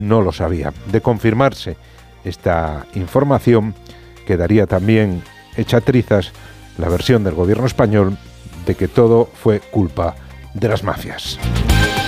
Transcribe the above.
no lo sabía. De confirmarse esta información, quedaría también hecha trizas la versión del gobierno español de que todo fue culpa de las mafias.